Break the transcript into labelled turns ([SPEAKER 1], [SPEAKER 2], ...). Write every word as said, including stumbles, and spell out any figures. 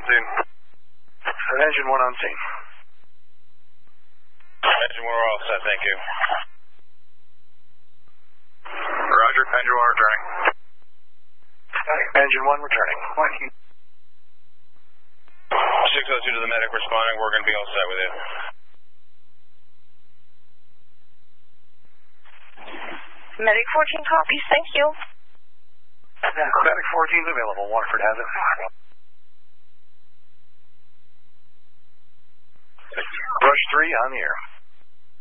[SPEAKER 1] scene.
[SPEAKER 2] Engine one on scene.
[SPEAKER 1] Engine one, we're all set, thank you. Roger, engine one returning.
[SPEAKER 2] Engine one returning.
[SPEAKER 1] six oh two to the medic responding, we're going to be all set with you.
[SPEAKER 3] Medic fourteen copies, thank you.
[SPEAKER 2] Medic fourteen is available, Waterford has it. Brush three on the air.